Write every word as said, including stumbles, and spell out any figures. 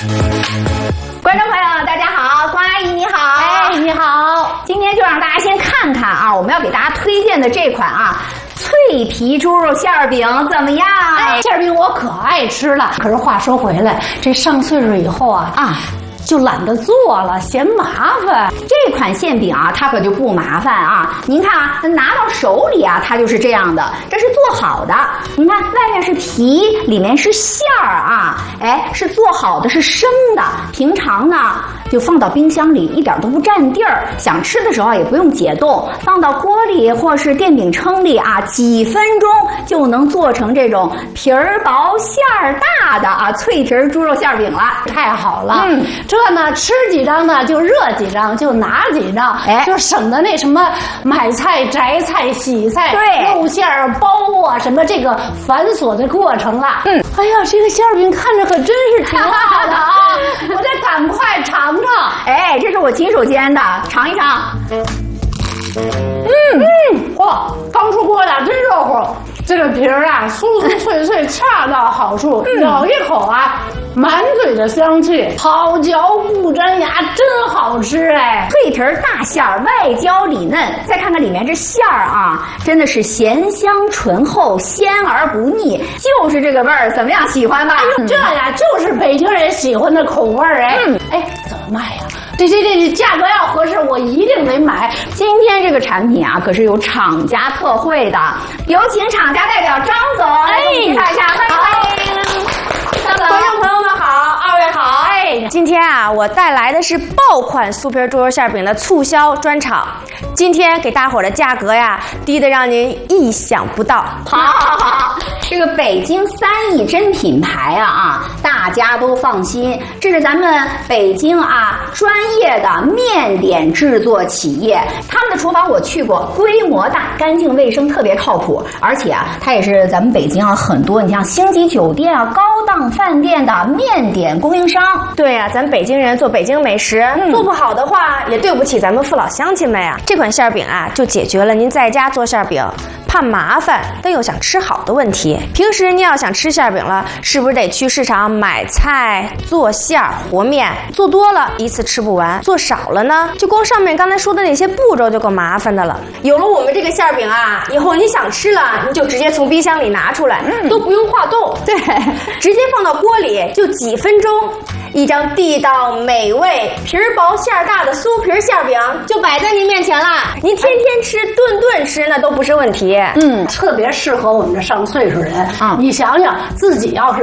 观众朋友，大家好，关阿姨你好， 哎，你好， 今天就让大家先看看啊，我们要给大家推荐的这款啊。脆皮猪肉馅饼怎么样？ 哎，馅饼我可爱吃了。可是话说回来，这上岁数以后啊啊，就懒得做了，嫌麻烦。 这款馅饼啊，它可就不麻烦啊。您看啊，拿到手里啊，它就是这样的，这是做好的。您看，外面是皮，里面是馅儿啊，哎，是做好的，是生的。平常呢，就放到冰箱里，一点都不占地儿。想吃的时候也不用解冻，放到锅里或是电饼铛里啊，几分钟就能做成这种皮儿薄馅儿大的啊脆皮猪肉馅饼了。 太好了，嗯，这呢吃几张呢就热几张，就拿几张，哎，就省得那什么买菜、摘菜、洗菜、 对肉馅儿包啊什么这个繁琐的过程了。嗯，哎呀，这个馅饼看着可真是挺好的啊！我得赶快尝尝。 哎，这是我亲手煎的，尝一尝。 嗯嗯，哇，刚出锅的真热乎，这个皮儿啊酥酥脆脆，恰到好处，嗯、咬一口啊，满嘴的香气，好嚼不粘牙，真好吃哎！ 脆皮儿大馅儿，外焦里嫩，再看看里面这馅儿啊，真的是咸香醇厚，鲜而不腻，就是这个味儿，怎么样？喜欢吧？ 哎呦，这呀就是北京人喜欢的口味儿哎！嗯，哎，怎么卖呀？这这这价格要合适，我一定得买。 今天这个产品啊，可是有厂家特惠的，有请厂家代表张总来介绍一下，欢迎张总。观众朋友们好，二位好。 哎，今天啊，我带来的是爆款酥皮猪肉馅饼的促销专场。今天给大伙儿的价格呀，低得让您意想不到。 好，好，好，这个北京三亿真品牌啊啊，大家都放心。这是咱们北京啊专业的面点制作企业，他们的厨房我去过，规模大，干净卫生，特别靠谱。而且啊，它也是咱们北京啊很多你像星级酒店啊、高档饭店的面点供应商。 对呀、啊，咱北京人做北京美食，嗯、做不好的话也对不起咱们父老乡亲们呀。这款馅饼啊，就解决了您在家做馅饼怕麻烦但又想吃好的问题。平时您要想吃馅饼了，是不是得去市场买菜做馅儿和面？做多了一次吃不完，做少了呢，就光上面刚才说的那些步骤就够麻烦的了。有了我们这个馅饼啊，以后你想吃了，你就直接从冰箱里拿出来，嗯、都不用化冻，对，直接放到锅里，就几分钟。一张地道美味、皮儿薄馅儿大的酥皮馅饼就摆在您面前了，您天天吃、顿顿吃那都不是问题。 嗯，特别适合我们这上岁数人啊！你想想，自己要是